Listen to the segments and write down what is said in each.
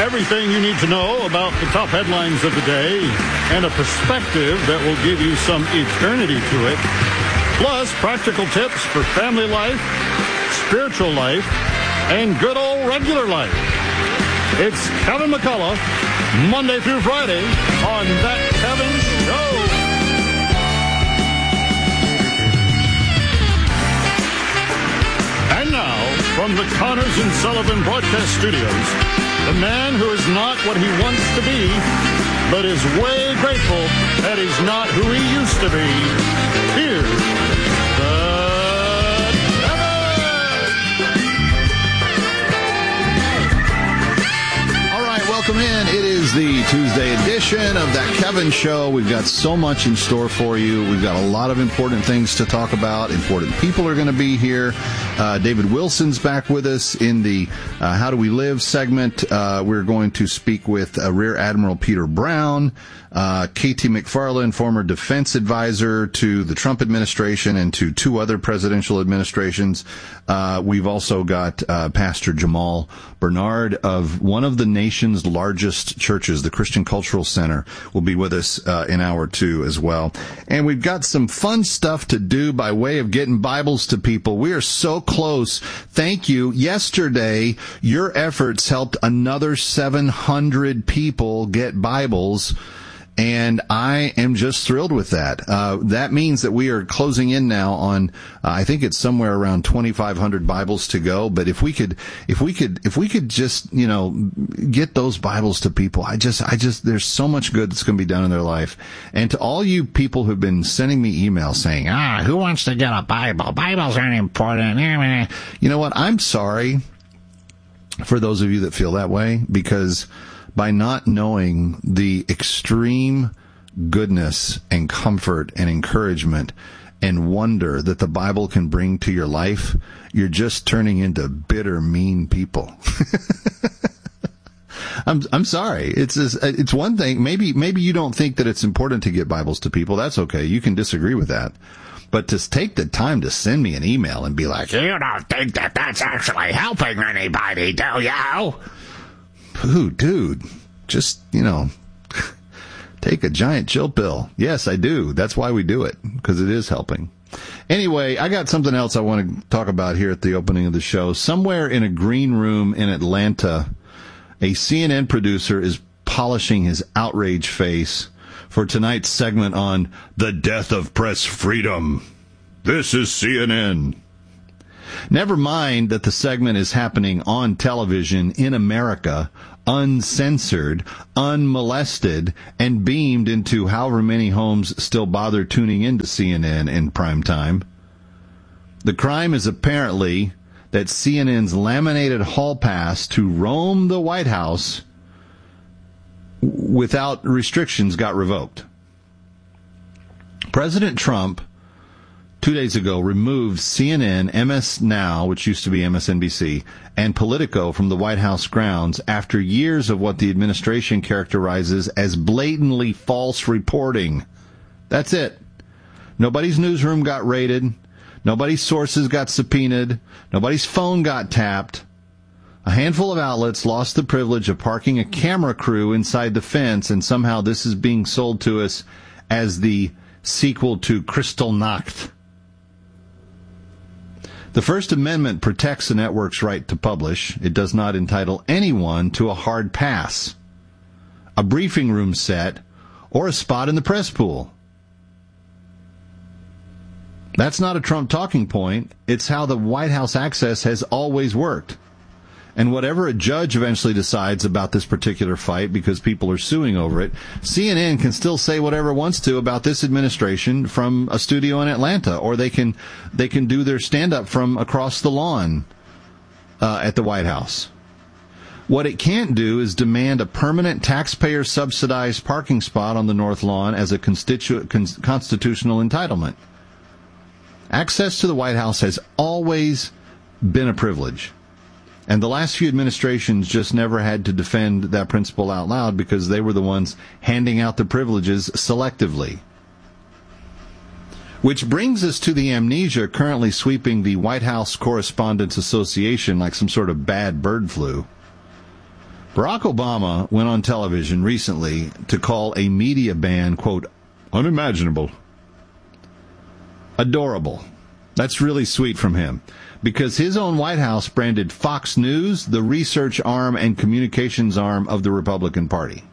Everything you need to know about the top headlines of the day and a perspective that will give you some eternity to it. Plus, practical tips for family life, spiritual life, and good old regular life. It's Kevin McCullough, Monday through Friday on That Kevin Show. And now, from the Connors and Sullivan Broadcast Studios, the man who is not what he wants to be, but is way grateful that he's not who he used to be. Here's welcome in. It is the Tuesday edition of That Kevin Show. We've got so much in store for you. We've got a lot of important things to talk about. Important people are going to be here. David Wilson's back with us in the How Do We Live segment. We're going to speak with Rear Admiral Peter Brown, K.T. McFarland, former defense advisor to the Trump administration and to two other presidential administrations. We've also got Pastor Jamal Bernard of one of the nation's largest churches, the Christian Cultural Center, will be with us in hour two as well. And we've got some fun stuff to do by way of getting Bibles to people. We are so close. Thank you. Yesterday, your efforts helped another 700 people get Bibles. And I am just thrilled with that. That means that we are closing in now on, I think it's somewhere around 2,500 Bibles to go. But if we could just, get those Bibles to people, there's so much good that's going to be done in their life. And to all you people who've been sending me emails saying, who wants to get a Bible? Bibles aren't important. You know what? I'm sorry for those of you that feel that way, because by not knowing the extreme goodness and comfort and encouragement and wonder that the Bible can bring to your life, you're just turning into bitter, mean people. I'm sorry. It's one thing. Maybe you don't think that it's important to get Bibles to people. That's okay. You can disagree with that. But to take the time to send me an email and be like, you don't think that that's actually helping anybody, do you? Ooh, dude, just, take a giant chill pill. Yes, I do. That's why we do it, because it is helping. Anyway, I got something else I want to talk about here at the opening of the show. Somewhere in a green room in Atlanta, a CNN producer is polishing his outrage face for tonight's segment on the death of press freedom. This is CNN. Never mind that the segment is happening on television in America, uncensored, unmolested, and beamed into however many homes still bother tuning into CNN in prime time. The crime is apparently that CNN's laminated hall pass to roam the White House without restrictions got revoked. President Trump 2 days ago removed CNN, MS Now, which used to be MSNBC, and Politico from the White House grounds after years of what the administration characterizes as blatantly false reporting. That's it. Nobody's newsroom got raided. Nobody's sources got subpoenaed. Nobody's phone got tapped. A handful of outlets lost the privilege of parking a camera crew inside the fence, and somehow this is being sold to us as the sequel to Kristallnacht. The First Amendment protects the network's right to publish. It does not entitle anyone to a hard pass, a briefing room set, or a spot in the press pool. That's not a Trump talking point. It's how the White House access has always worked. And whatever a judge eventually decides about this particular fight, because people are suing over it, CNN can still say whatever it wants to about this administration from a studio in Atlanta, or they can do their stand-up from across the lawn at the White House. What it can't do is demand a permanent taxpayer-subsidized parking spot on the North Lawn as a constitutional entitlement. Access to the White House has always been a privilege. And the last few administrations just never had to defend that principle out loud because they were the ones handing out the privileges selectively. Which brings us to the amnesia currently sweeping the White House Correspondents Association like some sort of bad bird flu. Barack Obama went on television recently to call a media ban, quote, unimaginable. Adorable. That's really sweet from him, because his own White House branded Fox News the research arm and communications arm of the Republican Party.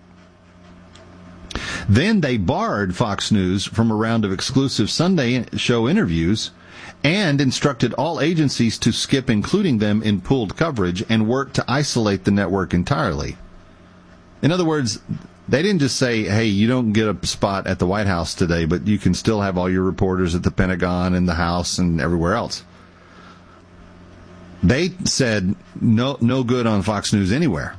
Then they barred Fox News from a round of exclusive Sunday show interviews and instructed all agencies to skip including them in pooled coverage and work to isolate the network entirely. In other words, they didn't just say, hey, you don't get a spot at the White House today, but you can still have all your reporters at the Pentagon and the House and everywhere else. They said no good on Fox News anywhere.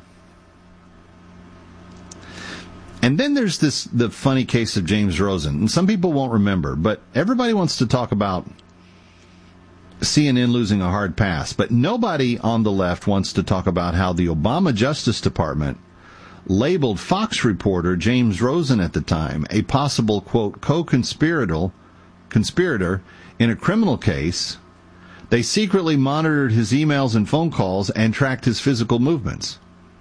And then there's the funny case of James Rosen. And some people won't remember, but everybody wants to talk about CNN losing a hard pass. But nobody on the left wants to talk about how the Obama Justice Department labeled Fox reporter James Rosen at the time a possible, quote, co-conspirator in a criminal case. They secretly monitored his emails and phone calls and tracked his physical movements.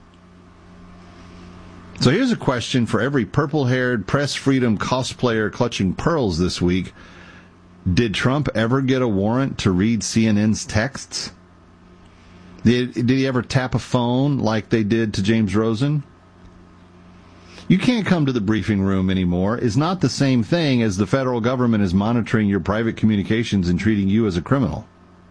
So here's a question for every purple-haired press freedom cosplayer clutching pearls this week. Did Trump ever get a warrant to read CNN's texts? Did he ever tap a phone like they did to James Rosen? You can't come to the briefing room anymore is not the same thing as the federal government is monitoring your private communications and treating you as a criminal.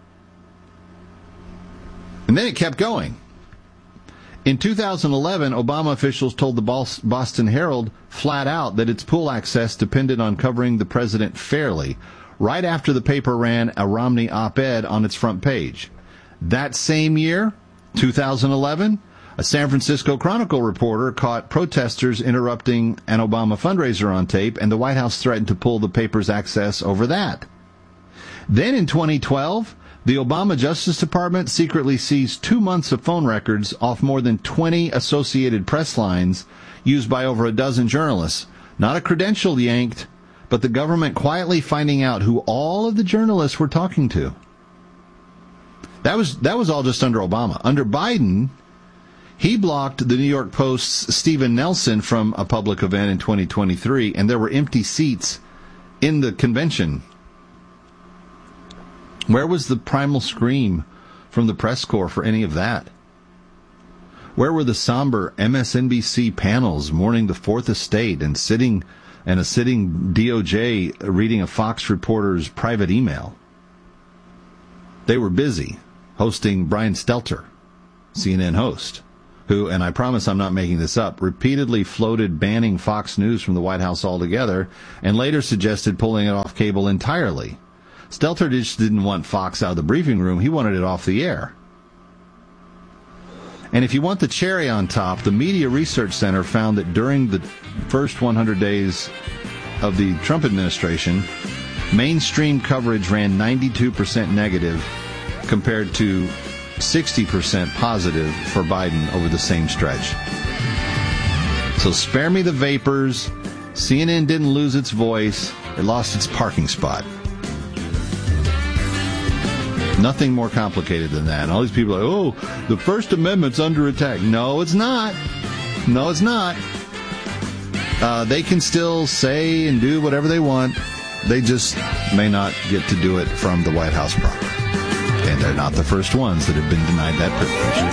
And then it kept going. In 2011, Obama officials told the Boston Herald flat out that its pool access depended on covering the president fairly, right after the paper ran a Romney op-ed on its front page. That same year, 2011, a San Francisco Chronicle reporter caught protesters interrupting an Obama fundraiser on tape, and the White House threatened to pull the paper's access over that. Then in 2012, the Obama Justice Department secretly seized 2 months of phone records off more than 20 Associated Press lines used by over a dozen journalists. Not a credential yanked, but the government quietly finding out who all of the journalists were talking to. That was all just under Obama. Under Biden, he blocked the New York Post's Stephen Nelson from a public event in 2023, and there were empty seats in the convention. Where was the primal scream from the press corps for any of that? Where were the somber MSNBC panels mourning the Fourth Estate and a sitting DOJ reading a Fox reporter's private email? They were busy hosting Brian Stelter, CNN host, who, and I promise I'm not making this up, repeatedly floated banning Fox News from the White House altogether and later suggested pulling it off cable entirely. Stelter just didn't want Fox out of the briefing room. He wanted it off the air. And if you want the cherry on top, the Media Research Center found that during the first 100 days of the Trump administration, mainstream coverage ran 92% negative compared to 60% positive for Biden over the same stretch. So spare me the vapors. CNN didn't lose its voice. It lost its parking spot. Nothing more complicated than that. And all these people are like, oh, the First Amendment's under attack. No, it's not. No, it's not. They can still say and do whatever they want. They just may not get to do it from the White House proper. And they're not the first ones that have been denied that privilege.